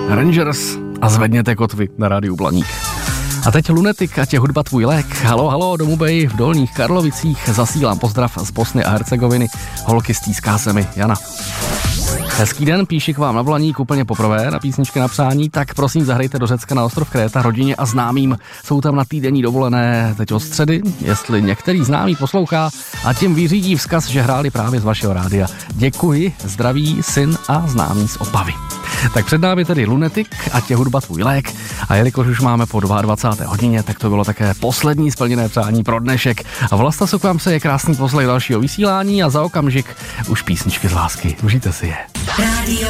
Rangers a Zvedněte kotvy na rádiu Blaník. A teď Lunatic, ať je hudba tvůj lék. Halo, Domubej v Dolních Karlovicích. Zasílám pozdrav z Bosny a Hercegoviny. Holky, stýská se mi Jana. Hezký den, píši k vám na Blaník úplně poprvé na písničky na přání, tak prosím zahrajte do Řecka na ostrov Kréta rodině a známým. Jsou tam na týdenní dovolené teď od středy, jestli některý známý poslouchá a tím vyřídí vzkaz, že hráli právě z vašeho rádia. Děkuji, zdraví syn a známý z Opavy. Tak před námi tedy Lunatic, ať je hudba tvůj lék. A jelikož už máme po 22. hodině, tak to bylo také poslední splněné přání pro dnešek. A Vlasta Sokvam se je krásný poslech dalšího vysílání a za okamžik už písničky z lásky. Užijte si je.